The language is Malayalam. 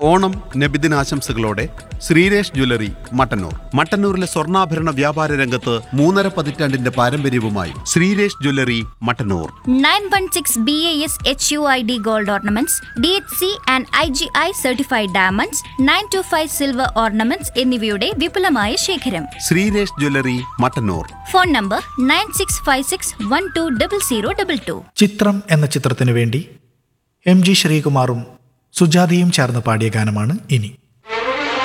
ഓണം നബിദിനാശംസകളോടെ ശ്രീരേഷ് ജ്വല്ലറി മട്ടന്നൂർ. മട്ടന്നൂരിലെ സ്വർണ്ണാഭരണ വ്യാപാര രംഗത്ത് 3.5 പതിറ്റാണ്ടിന്റെ പാരമ്പര്യവുമായി Sreeresh jewellery Mattannur. 916 BAS HUID gold ornaments, DHC and IGI certified diamonds, 925 silver ornaments എന്നിവയുടെ വിപുലമായ ശേഖരം. Sreeresh jewellery Mattannur. Phone number 9656120022. ചിത്രം എന്ന ചിത്രത്തിനു വേണ്ടി MG ശ്രീകുമാറും സുജാതയും ചേർന്ന് പാടിയ ഗാനമാണ് ഇനി.